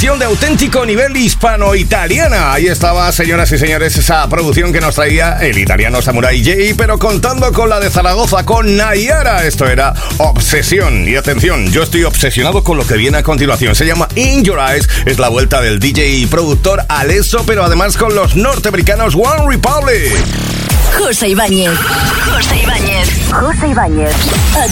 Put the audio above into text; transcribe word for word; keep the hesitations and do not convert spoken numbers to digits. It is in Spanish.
versión de auténtico nivel hispano-italiana. Ahí estaba, señoras y señores, esa producción que nos traía el italiano Samurai J, pero contando con la de Zaragoza, con Nayara. Esto era Obsesión. Y atención, yo estoy obsesionado con lo que viene a continuación. Se llama In Your Eyes. Es la vuelta del D J y productor Alesso, pero además con los norteamericanos One Republic. José Ibáñez. José Ibáñez. José Ibáñez.